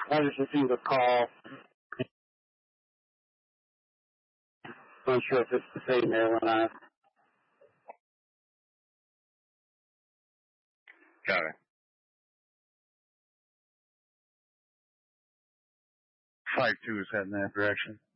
I just received a call. I'm not sure if it's the same airline. Got it. 5-2 is heading that direction.